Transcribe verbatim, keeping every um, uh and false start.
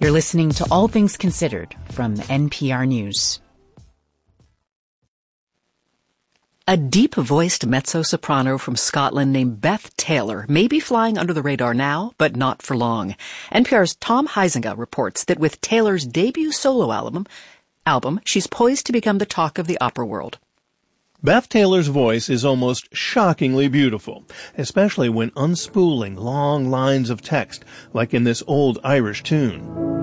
You're listening to All Things Considered from N P R News. A deep-voiced mezzo-soprano from Scotland named Beth Taylor may be flying under the radar now, but not for long. N P R's Tom Huizinga reports that with Taylor's debut solo album, album, she's poised to become the talk of the opera world. Beth Taylor's voice is almost shockingly beautiful, especially when unspooling long lines of text, like in this old Irish tune.